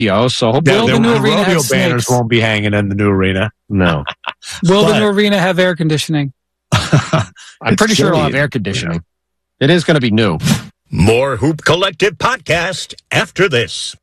So Will the new arena have banners won't be hanging in the new arena. No. Will the new arena have air conditioning? I'm pretty sure it'll have air conditioning. It is going to be new. More Hoop Collective podcast after this.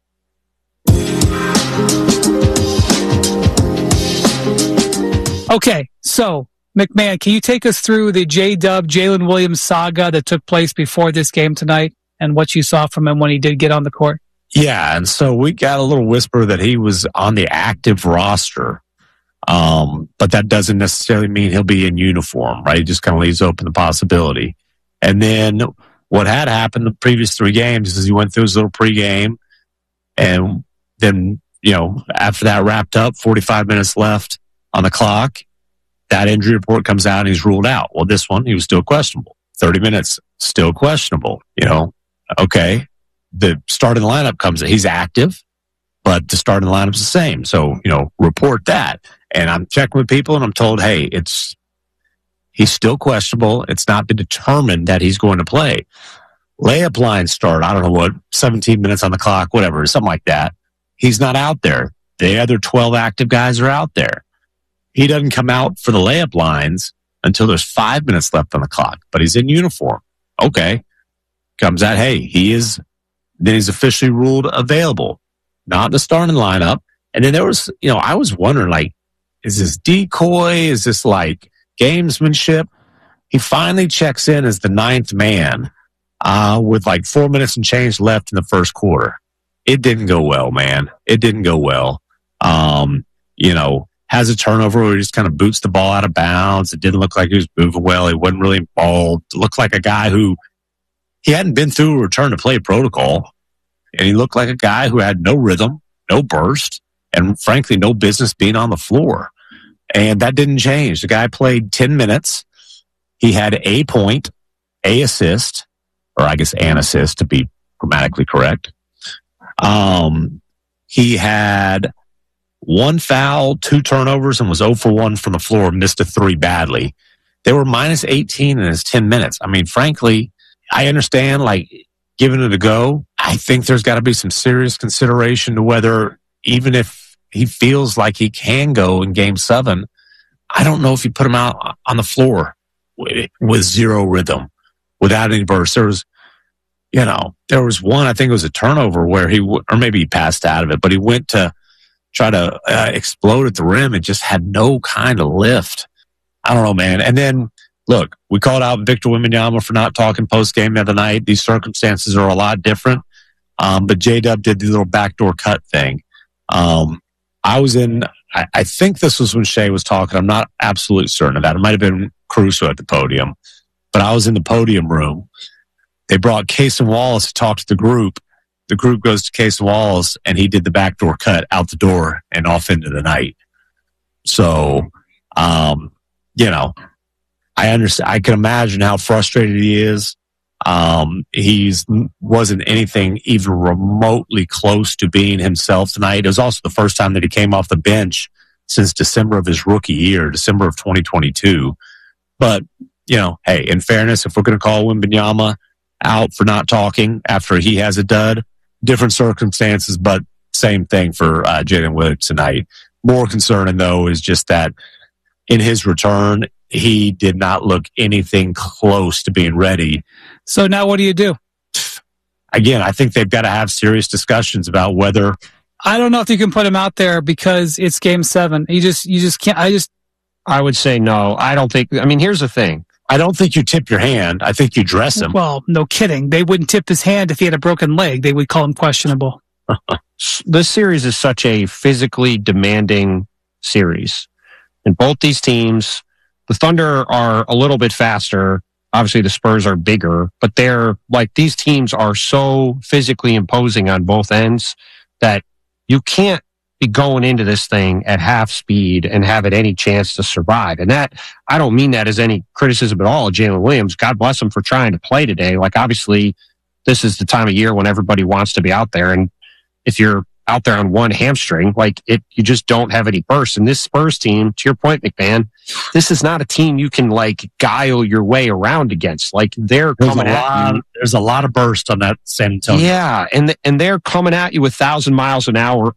Okay, so McMahon, can you take us through the J-Dub Jalen Williams saga that took place before this game tonight and what you saw from him when he did get on the court? Yeah, and so we got a little whisper that he was on the active roster, but that doesn't necessarily mean he'll be in uniform, right? It just kind of leaves open the possibility. And then what had happened the previous 3 games is he went through his little pregame, and then, after that wrapped up, 45 minutes left on the clock, that injury report comes out and he's ruled out. Well, this one, he was still questionable. 30 minutes, still questionable, Okay. The starting lineup comes in. He's active, but the starting lineup's the same. So, report that. And I'm checking with people and I'm told, hey, he's still questionable. It's not been determined that he's going to play. Layup line start, I don't know what, 17 minutes on the clock, whatever, something like that. He's not out there. The other 12 active guys are out there. He doesn't come out for the layup lines until there's 5 minutes left on the clock, but he's in uniform. Okay. Comes out, hey, then he's officially ruled available, not in the starting lineup. And then there was, I was wondering, is this decoy? Is this gamesmanship? He finally checks in as the 9th man with 4 minutes and change left in the first quarter. It didn't go well, man. It didn't go well. Has a turnover where he just kind of boots the ball out of bounds. It didn't look like he was moving well. He wasn't really involved. It looked like a guy who he hadn't been through a return to play protocol. And he looked like a guy who had no rhythm, no burst, and frankly, no business being on the floor. And that didn't change. The guy played 10 minutes. He had a point, a assist, or I guess an assist to be grammatically correct. He had 1 foul, 2 turnovers, and was 0 for 1 from the floor, missed a 3 badly. They were minus 18 in his 10 minutes. I mean, frankly, I understand, giving it a go. I think there's got to be some serious consideration to whether, even if he feels like he can go in Game 7, I don't know if you put him out on the floor with zero rhythm, without any burst. There was one, I think it was a turnover where or maybe he passed out of it, but he went to try to explode at the rim and just had no kind of lift. I don't know, man. And then, look, we called out Victor Wembanyama for not talking post-game the other night. These circumstances are a lot different. But J-Dub did the little backdoor cut thing. I think this was when Shea was talking. I'm not absolutely certain of that. It might have been Caruso at the podium. But I was in the podium room. They brought Cason Wallace to talk to the group. The group goes to Cason Wallace, and he did the backdoor cut out the door and off into the night. So, I understand. I can imagine how frustrated he is. Wasn't anything even remotely close to being himself tonight. It was also the first time that he came off the bench since December of his rookie year, December of 2022. But, hey, in fairness, if we're going to call Wembanyama out for not talking after he has a dud, different circumstances, but same thing for Jalen Williams tonight. More concerning, though, is just that in his return, he did not look anything close to being ready. So now what do you do? Again, I think they've got to have serious discussions about whether... I don't know if you can put him out there because it's Game 7. You just can't. I would say no. I don't think... I mean, here's the thing. I don't think you tip your hand. I think you dress him. Well, no kidding. They wouldn't tip his hand if he had a broken leg. They would call him questionable. This series is such a physically demanding series. And both these teams, the Thunder are a little bit faster. Obviously, the Spurs are bigger. But these teams are so physically imposing on both ends that you can't be going into this thing at half speed and have it any chance to survive. And that, I don't mean that as any criticism at all of Jalen Williams. God bless him for trying to play today. Obviously, this is the time of year when everybody wants to be out there. And if you're out there on one hamstring. Like you just don't have any burst. And this Spurs team, to your point, McMahon, this is not a team you can like guile your way around against. Like they're coming at you. There's a lot of burst on that San Antonio. Yeah, and they're coming at you 1,000 miles an hour